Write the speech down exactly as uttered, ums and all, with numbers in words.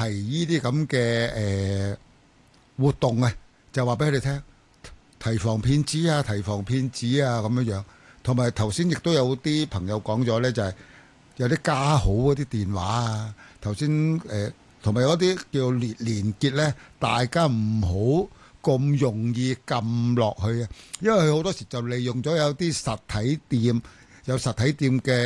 提呢啲咁嘅誒活動啊，就話俾佢哋聽，提防騙子啊，提防騙子啊咁樣樣。同埋頭先亦都有啲朋友講咗咧，就係有啲加號嗰啲電話啊，頭先誒同埋有啲叫連連結咧，大家唔好咁容易撳落去啊，因為佢好多時就利用咗有啲實體店有實體店嘅。